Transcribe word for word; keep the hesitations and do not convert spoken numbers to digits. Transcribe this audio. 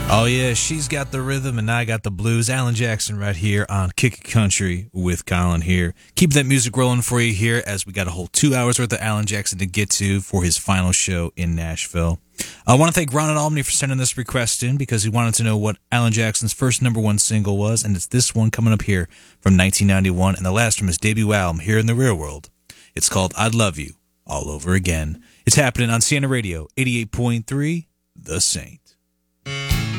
Oh yeah, she's got the rhythm and I got the blues. Alan Jackson right here on Kick It Country with Colin here. Keep that music rolling for you here as we got a whole two hours worth of Alan Jackson to get to for his final show in Nashville. I want to thank Ron and Albany for sending this request in because he wanted to know what Alan Jackson's first number one single was, and it's this one coming up here from nineteen ninety-one, and the last from his debut album, Here in the Real World. It's called I'd Love You All Over Again. It's happening on Siena Radio, eighty-eight point three, The Saint.